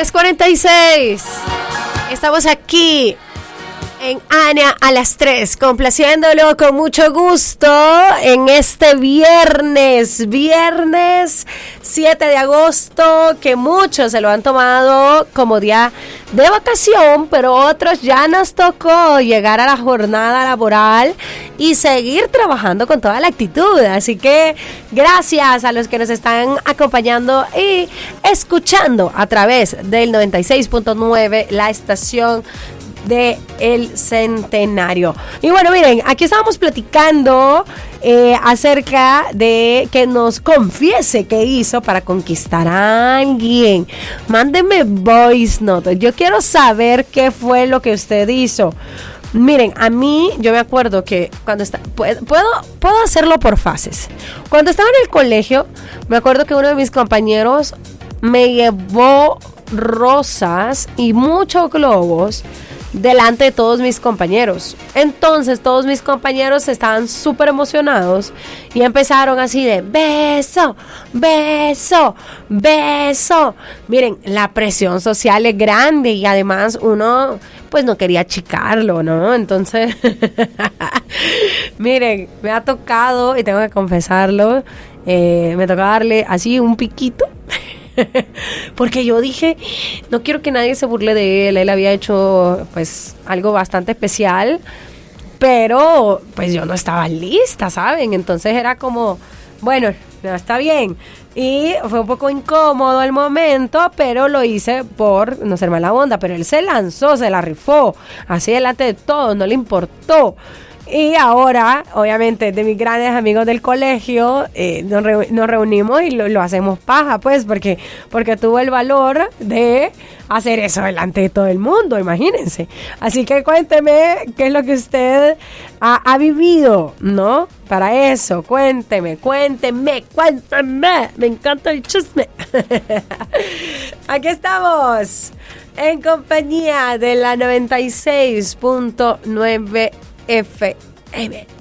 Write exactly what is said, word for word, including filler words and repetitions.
tres cuarenta y seis. Estamos aquí en Ana a las tres, complaciéndolo con mucho gusto en este viernes, viernes siete de agosto, que muchos se lo han tomado como día de vacación, pero otros ya nos tocó llegar a la jornada laboral y seguir trabajando con toda la actitud. Así que gracias a los que nos están acompañando y escuchando a través del noventa y seis punto nueve, la estación de El Centenario. Y bueno, miren, aquí estábamos platicando eh, acerca de que nos confiese qué hizo para conquistar a alguien. Mándeme voice note. Yo quiero saber qué fue lo que usted hizo. Miren, a mí, yo me acuerdo que cuando está, puedo, puedo hacerlo por fases. Cuando estaba en el colegio, me acuerdo que uno de mis compañeros me llevó rosas y muchos globos delante de todos mis compañeros. Entonces todos mis compañeros estaban súper emocionados y empezaron así de beso, beso, beso. Miren, la presión social es grande y además uno pues no quería achicarlo, ¿no? Entonces miren, me ha tocado, y tengo que confesarlo, eh, me tocó darle así un piquito porque yo dije, no quiero que nadie se burle de él. Él había hecho pues algo bastante especial, pero pues yo no estaba lista, ¿saben? Entonces era como, bueno, no, está bien. Y fue un poco incómodo el momento, pero lo hice por no ser mala onda. Pero él se lanzó, se la rifó, así delante de todos, no le importó. Y ahora, obviamente, de mis grandes amigos del colegio, eh, nos, reu- nos reunimos y lo, lo hacemos paja, pues, porque, porque tuvo el valor de hacer eso delante de todo el mundo, imagínense. Así que cuénteme qué es lo que usted ha, ha vivido, ¿no? Para eso, cuénteme, cuénteme, cuénteme. Me encanta el chisme. Aquí estamos, en compañía de la noventa y seis punto nueve F M.